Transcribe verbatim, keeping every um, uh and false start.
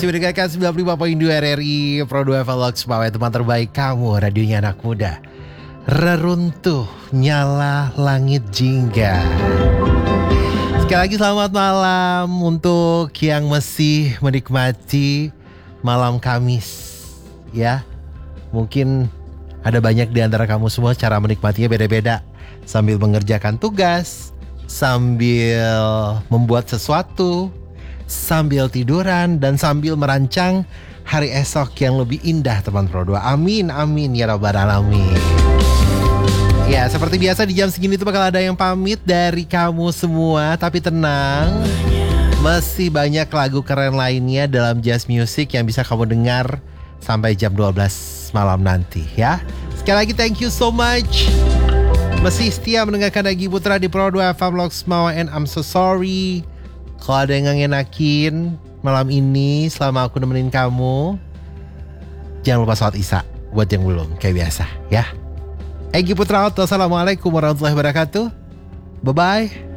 Masih mendengarkan sembilan puluh lima koma dua R R I Pro dua Vlog Sebagai teman terbaik kamu, radionya anak muda. Reruntuh nyala langit jingga. Sekali lagi selamat malam untuk yang masih menikmati malam Kamis. Ya, mungkin ada banyak di antara kamu semua cara menikmatinya beda-beda. Sambil mengerjakan tugas, sambil membuat sesuatu, sambil tiduran, dan sambil merancang hari esok yang lebih indah teman Pro dua. Amin, amin ya rabbal alamin. Ya, seperti biasa di jam segini tuh bakal ada yang pamit dari kamu semua. Tapi tenang, masih banyak lagu keren lainnya dalam Jazz Music yang bisa kamu dengar sampai jam dua belas malam nanti ya. Sekali lagi thank you so much. Masih setia mendengarkan Agi Putra di Pro dua Vlog Semawa, and I'm so sorry kalau ada yang ngenakin malam ini selama aku nemenin kamu. Jangan lupa sholat isya buat yang belum, kayak biasa ya. Egi Putra, assalamualaikum warahmatullahi wabarakatuh. Bye-bye.